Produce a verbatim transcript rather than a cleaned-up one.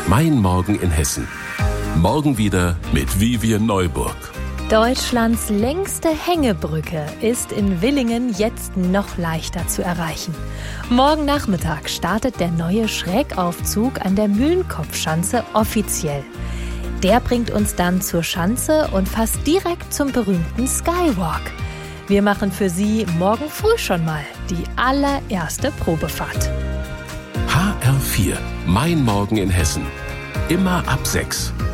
Mein Morgen in Hessen. Morgen wieder mit Vivian Neuburg. Deutschlands längste Hängebrücke ist in Willingen jetzt noch leichter zu erreichen. Morgen Nachmittag startet der neue Schrägaufzug an der Mühlenkopfschanze offiziell. Der bringt uns dann zur Schanze und fast direkt zum berühmten Skywalk. Wir machen für Sie morgen früh schon mal die allererste Probefahrt. H R vier, Mein Morgen in Hessen. Immer ab sechs.